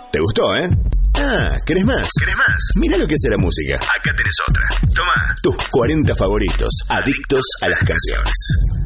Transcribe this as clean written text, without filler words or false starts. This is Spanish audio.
¿Te gustó, eh? Ah, ¿querés más? ¿Querés más? Mirá lo que es la música. Acá tenés otra. Tomá. Tus 40 favoritos, adictos a las canciones.